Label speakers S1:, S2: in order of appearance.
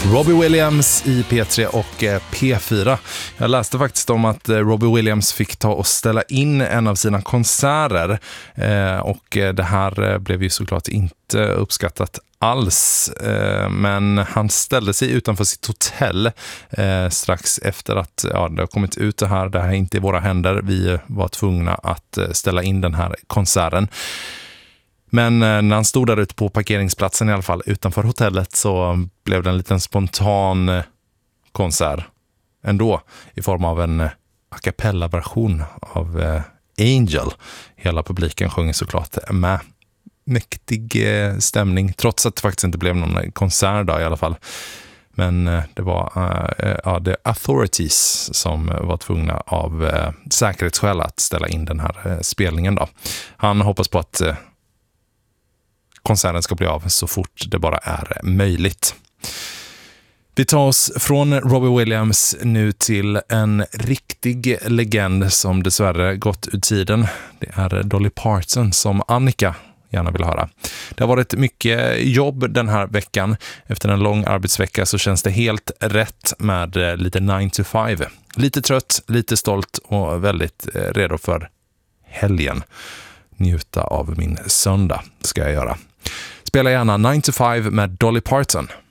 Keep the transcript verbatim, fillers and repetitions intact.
S1: Robbie Williams i P tre och P fyra. Jag läste faktiskt om att Robbie Williams fick ta och ställa in en av sina konserter och det här blev ju såklart inte uppskattat alls, men han ställde sig utanför sitt hotell strax efter att ja, det har kommit ut det här, det här är inte i våra händer, vi var tvungna att ställa in den här konserten. Men när han stod där ute på parkeringsplatsen i alla fall utanför hotellet så blev det en liten spontan konsert ändå i form av en a cappella-version av Angel. Hela publiken sjöng såklart med. Mäktig stämning trots att det faktiskt inte blev någon konsert då i alla fall. Men det var uh, ja, The Authorities som var tvungna av uh, säkerhetsskäl att ställa in den här uh, spelningen då. Han hoppas på att uh, konserten ska bli av så fort det bara är möjligt. Vi tar oss från Robbie Williams nu till en riktig legend som dessvärre gått ur tiden. Det är Dolly Parton som Annika gärna vill höra. Det har varit mycket jobb den här veckan. Efter en lång arbetsvecka så känns det helt rätt med lite nine to five. Lite trött, lite stolt och väldigt redo för helgen. Njuta av min söndag ska jag göra. Spela gärna nine to five med Dolly Parton.